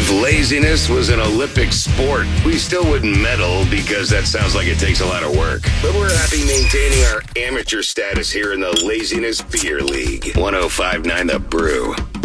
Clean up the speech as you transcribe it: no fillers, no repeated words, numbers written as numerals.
If laziness was an Olympic sport, we still wouldn't medal because that sounds like it takes a lot of work. But we're happy maintaining our amateur status here in the Laziness Beer League. 105.9 The Brew.